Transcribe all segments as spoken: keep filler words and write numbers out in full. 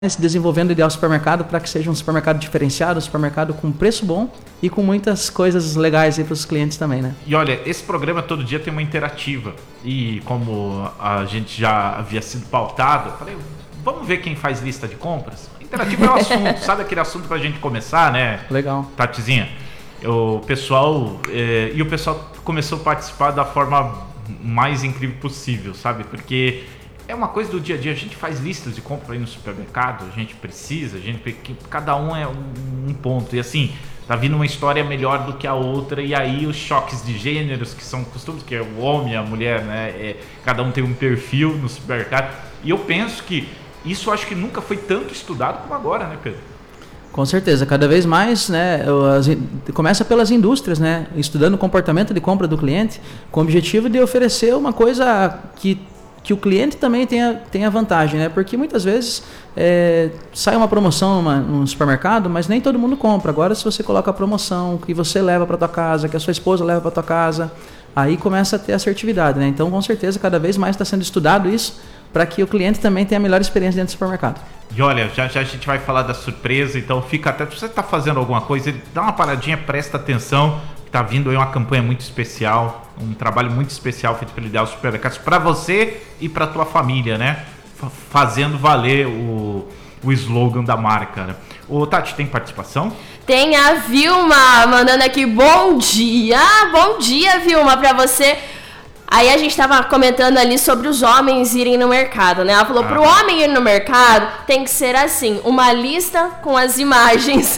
se desenvolvendo o Ideal Supermercado para que seja um supermercado diferenciado, um supermercado com preço bom e com muitas coisas legais aí para os clientes também, né? E olha, esse programa todo dia tem uma interativa e como a gente já havia sido pautado, eu falei, vamos ver quem faz lista de compras? Interativo é o assunto, sabe aquele assunto para a gente começar, né? Legal. Tatizinha, o pessoal, é, e o pessoal começou a participar da forma mais incrível possível, sabe? Porque é uma coisa do dia a dia, a gente faz listas de compra aí no supermercado, a gente precisa, a gente, cada um é um, um ponto, e assim, tá vindo uma história melhor do que a outra, e aí os choques de gêneros, que são costumes, que é o homem e a mulher, né, é, cada um tem um perfil no supermercado, e eu penso que isso acho que nunca foi tanto estudado como agora, né, Pedro? Com certeza, cada vez mais, né, as, começa pelas indústrias, né, estudando o comportamento de compra do cliente, com o objetivo de oferecer uma coisa que que o cliente também tenha, tenha vantagem, né? Porque muitas vezes é, sai uma promoção numa, num supermercado, mas nem todo mundo compra. Agora, se você coloca a promoção que você leva para tua casa, que a sua esposa leva para tua casa, aí começa a ter assertividade, né? Então, com certeza, cada vez mais está sendo estudado isso para que o cliente também tenha a melhor experiência dentro do supermercado. E olha, já, já a gente vai falar da surpresa, então fica até... Se você está fazendo alguma coisa, dá uma paradinha, presta atenção. Está vindo aí uma campanha muito especial, um trabalho muito especial feito pelo Ideal Supermercados para você e para tua família, né? F- fazendo valer o, o slogan da marca, né? Ô, Tati, tem participação? Tem a Vilma mandando aqui, bom dia, bom dia, Vilma, para você. Aí a gente tava comentando ali sobre os homens irem no mercado, né? Ela falou, ah. pro homem ir no mercado, tem que ser assim, uma lista com as imagens.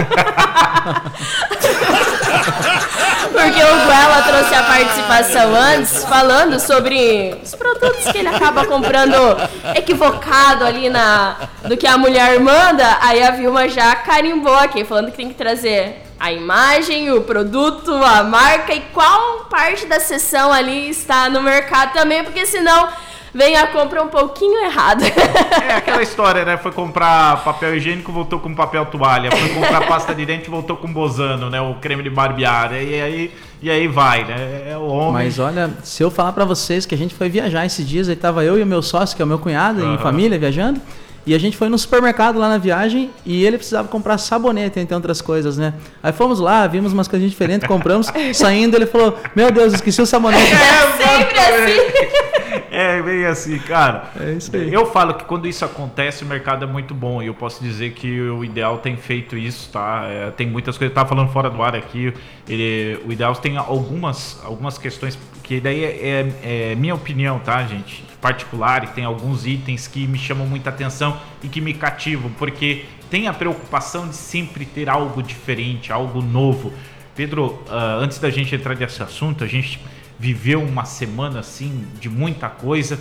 Porque o Guela trouxe a participação antes, falando sobre os produtos que ele acaba comprando equivocado ali na, do que a mulher manda. Aí a Vilma já carimbou aqui, falando que tem que trazer a imagem, o produto, a marca e qual parte da seção ali está no mercado também, porque senão vem a compra um pouquinho errada. É aquela história, né? Foi comprar papel higiênico, voltou com papel toalha. Foi comprar pasta de dente, voltou com Bozano, né? O creme de barbear. E aí, e aí vai, né? É o homem. Mas olha, se eu falar pra vocês que a gente foi viajar esses dias, aí tava eu e o meu sócio, que é o meu cunhado, uhum. em família, viajando. E a gente foi no supermercado lá na viagem e ele precisava comprar sabonete, entre outras coisas, né? Aí fomos lá, vimos umas coisinhas diferentes, compramos. Saindo, ele falou, meu Deus, esqueci o sabonete. É sempre assim. É, bem assim, cara. É isso aí. Eu falo que quando isso acontece, o mercado é muito bom. E eu posso dizer que o Ideal tem feito isso, tá? É, tem muitas coisas. Eu tava falando fora do ar aqui. Ele, o Ideal tem algumas, algumas questões, que daí é, é, é minha opinião, tá, gente? Particular, e tem alguns itens que me chamam muita atenção e que me cativam, porque tem a preocupação de sempre ter algo diferente, algo novo. Pedro, uh, antes da gente entrar nesse assunto, a gente viveu uma semana assim de muita coisa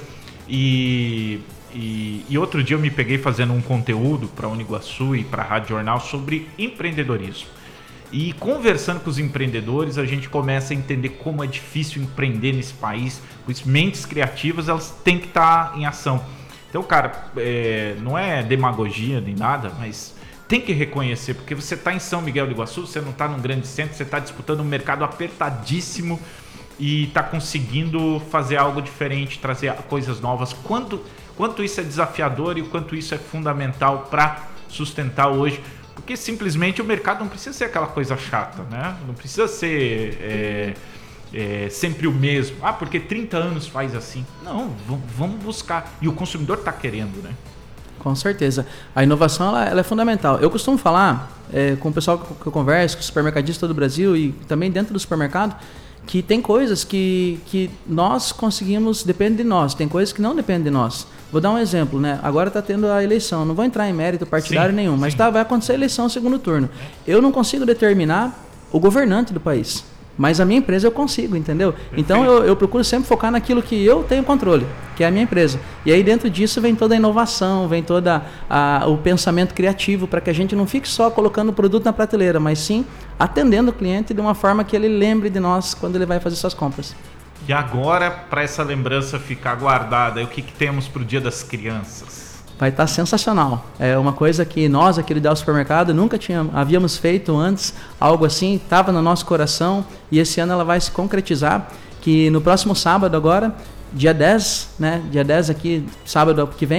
e, e, e outro dia eu me peguei fazendo um conteúdo para a Uniguaçu e para a Rádio Jornal sobre empreendedorismo. E conversando com os empreendedores, a gente começa a entender como é difícil empreender nesse país. As mentes criativas, elas têm que estar em ação. Então, cara, é, não é demagogia nem nada, mas tem que reconhecer, porque você está em São Miguel do Iguaçu, você não está num grande centro, você está disputando um mercado apertadíssimo e está conseguindo fazer algo diferente, trazer coisas novas. Quanto, quanto isso é desafiador e o quanto isso é fundamental para sustentar hoje. Porque simplesmente o mercado não precisa ser aquela coisa chata, né? Não precisa ser é, é, sempre o mesmo. Ah, porque trinta anos faz assim. Não, vamos buscar. E o consumidor está querendo, né? Com certeza. A inovação ela, ela é fundamental. Eu costumo falar é, com o pessoal que eu converso, com os supermercadistas do Brasil e também dentro do supermercado, que tem coisas que, que nós conseguimos, depende de nós, tem coisas que não dependem de nós. Vou dar um exemplo, né? Agora está tendo a eleição, não vou entrar em mérito partidário sim, nenhum, mas tá, vai acontecer a eleição segundo turno. Eu não consigo determinar o governante do país, mas a minha empresa eu consigo, entendeu? Perfeito. Então eu, eu procuro sempre focar naquilo que eu tenho controle, que é a minha empresa. E aí dentro disso vem toda a inovação, vem todo o pensamento criativo, para que a gente não fique só colocando o produto na prateleira, mas sim atendendo o cliente de uma forma que ele lembre de nós quando ele vai fazer suas compras. E agora, para essa lembrança ficar guardada, o que, que temos para o Dia das Crianças? Vai estar sensacional. É uma coisa que nós, aqui do Ideal Supermercado, nunca tínhamos, havíamos feito antes, algo assim, estava no nosso coração, e esse ano ela vai se concretizar, que no próximo sábado agora, dia dez, né, dia dez aqui, sábado que vem,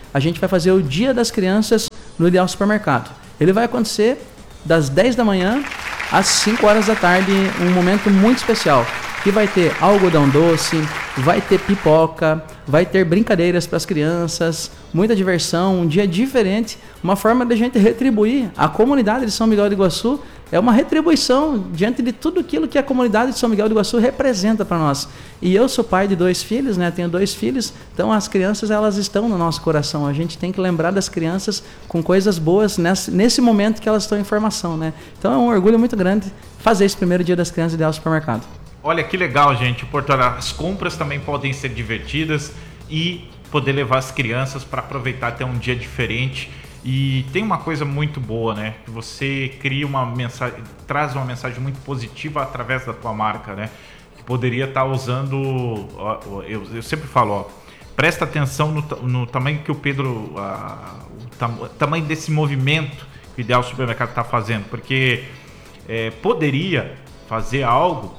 a gente vai fazer o Dia das Crianças no Ideal Supermercado. Ele vai acontecer das dez da manhã às cinco horas da tarde, um momento muito especial. Que vai ter algodão doce, vai ter pipoca, vai ter brincadeiras para as crianças, muita diversão, um dia diferente, uma forma de a gente retribuir. A comunidade de São Miguel do Iguaçu é uma retribuição diante de tudo aquilo que a comunidade de São Miguel do Iguaçu representa para nós. E eu sou pai de dois filhos, né? Tenho dois filhos, então as crianças elas estão no nosso coração. A gente tem que lembrar das crianças com coisas boas nesse, nesse momento que elas estão em formação, né? Então é um orgulho muito grande fazer esse primeiro Dia das Crianças Ideal Supermercado. Olha que legal, gente. As compras também podem ser divertidas e poder levar as crianças para aproveitar até um dia diferente. E tem uma coisa muito boa, né? Que você cria uma mensagem, traz uma mensagem muito positiva através da tua marca, né? Que poderia estar usando, ó, eu, eu sempre falo, ó, presta atenção no, no tamanho que o Pedro, a, o tam, tamanho desse movimento que o Ideal Supermercado está fazendo, porque é, poderia fazer algo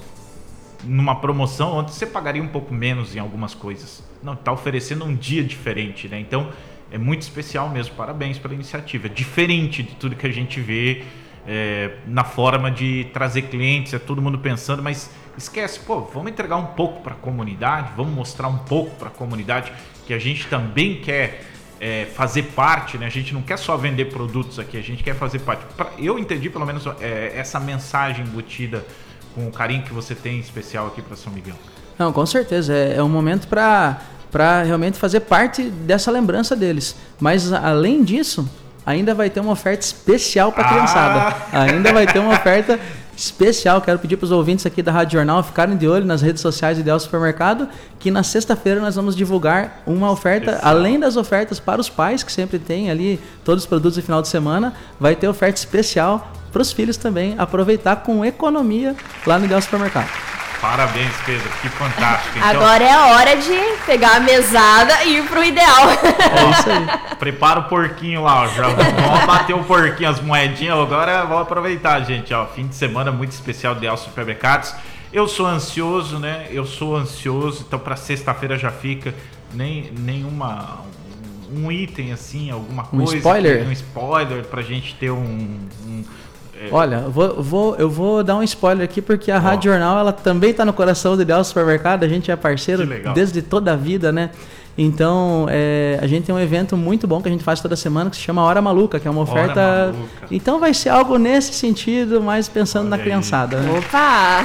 numa promoção onde você pagaria um pouco menos em algumas coisas. Não, está oferecendo um dia diferente, né? Então é muito especial mesmo, parabéns pela iniciativa. É diferente de tudo que a gente vê é, na forma de trazer clientes, é todo mundo pensando, mas esquece, pô, vamos entregar um pouco para a comunidade, vamos mostrar um pouco para a comunidade que a gente também quer é, fazer parte, né? A gente não quer só vender produtos aqui, a gente quer fazer parte. Eu entendi pelo menos é, essa mensagem embutida com o carinho que você tem especial aqui para São Miguel. Não, com certeza, é, é um momento para para realmente fazer parte dessa lembrança deles. Mas além disso, ainda vai ter uma oferta especial para a ah. criançada. Ainda vai ter uma oferta especial. Quero pedir para os ouvintes aqui da Rádio Jornal ficarem de olho nas redes sociais do Ideal Supermercado, que na sexta-feira nós vamos divulgar uma oferta, especial. Além das ofertas para os pais, que sempre tem ali todos os produtos no final de semana, vai ter oferta especial para os filhos também aproveitar com economia lá no Ideal Supermercado. Parabéns, Pedro, que fantástico. Então, agora é a hora de pegar a mesada e ir pro Ideal. É isso aí. Prepara o porquinho lá, ó. Já vamos bater o porquinho, as moedinhas. Agora vamos aproveitar, gente. Ó, fim de semana muito especial do Ideal Supermercados. Eu sou ansioso, né? Eu sou ansioso, então para sexta-feira já fica nem, nenhuma... um item assim, alguma coisa. Um spoiler? Que, um spoiler pra gente ter um... um Olha, eu vou, vou, eu vou dar um spoiler aqui, porque a oh. Rádio Jornal ela também está no coração do Ideal Supermercado, a gente é parceiro desde toda a vida, né? Então, é, a gente tem um evento muito bom que a gente faz toda semana, que se chama Hora Maluca, que é uma oferta... Então vai ser algo nesse sentido, mas pensando Olha na criançada. Né? Opa!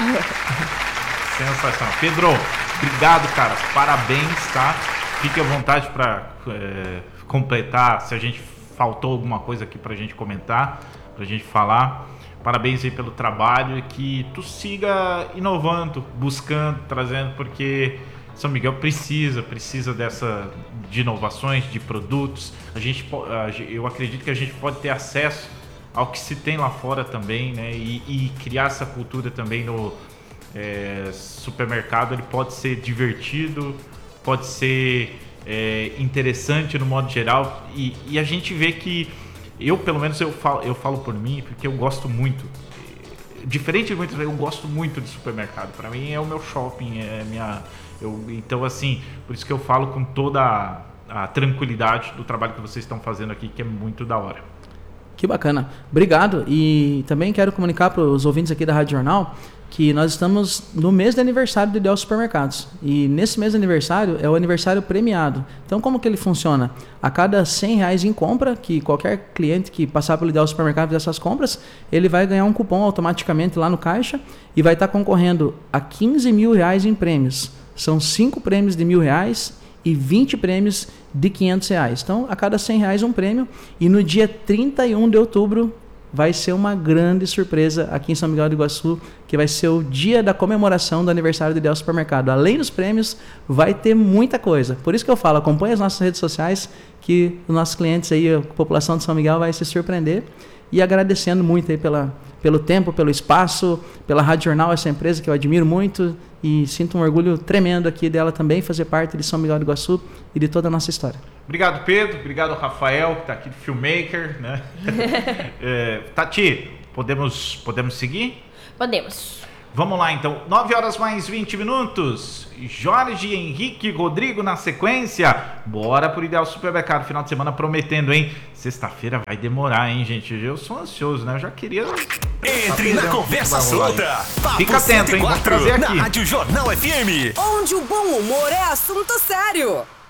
Sensacional. Pedro, obrigado, cara. Parabéns, tá? Fique à vontade para é, completar, se a gente faltou alguma coisa aqui para a gente comentar, pra gente falar. Parabéns aí pelo trabalho e que tu siga inovando, buscando, trazendo, porque São Miguel precisa, precisa dessa, de inovações, de produtos. A gente, eu acredito que a gente pode ter acesso ao que se tem lá fora também, né? E, e criar essa cultura também no é, supermercado. Ele pode ser divertido, pode ser é, interessante no modo geral. E, e a gente vê que eu, pelo menos, eu falo, eu falo por mim, porque eu gosto muito. Diferente de muitas vezes, eu gosto muito de supermercado. Para mim é o meu shopping, é minha... Eu, então, assim, por isso que eu falo com toda a, a tranquilidade do trabalho que vocês estão fazendo aqui, que é muito da hora. Que bacana. Obrigado. E também quero comunicar para os ouvintes aqui da Rádio Jornal que nós estamos no mês de aniversário do Ideal Supermercados. E nesse mês de aniversário é o aniversário premiado. Então, como que ele funciona? A cada cem reais em compra, que qualquer cliente que passar pelo Ideal Supermercado fizer essas compras, ele vai ganhar um cupom automaticamente lá no caixa e vai estar concorrendo a quinze mil reais em prêmios. São cinco prêmios de mil reais e vinte prêmios de quinhentos reais. Então, a cada cem reais um prêmio. E no dia trinta e um de outubro vai ser uma grande surpresa aqui em São Miguel do Iguaçu, que vai ser o dia da comemoração do aniversário do Ideal Supermercado. Além dos prêmios, vai ter muita coisa. Por isso que eu falo, acompanhe as nossas redes sociais, que os nossos clientes aí, a população de São Miguel vai se surpreender. E agradecendo muito aí pela, pelo tempo, pelo espaço, pela Rádio Jornal, essa empresa que eu admiro muito e sinto um orgulho tremendo aqui dela também fazer parte de São Miguel do Iguaçu e de toda a nossa história. Obrigado, Pedro. Obrigado, Rafael, que está aqui de filmmaker, né? é, Tati, podemos, podemos seguir? Podemos. Vamos lá então, nove horas mais vinte minutos. Jorge, Henrique, Rodrigo na sequência. Bora pro Ideal Supermercado, final de semana prometendo, hein? Sexta-feira vai demorar, hein, gente? Eu sou ansioso, né? Eu já queria... Entre na conversa solta. Fica atento, hein? Vamos trazer aqui. Na Rádio Jornal F M. Onde o bom humor é assunto sério.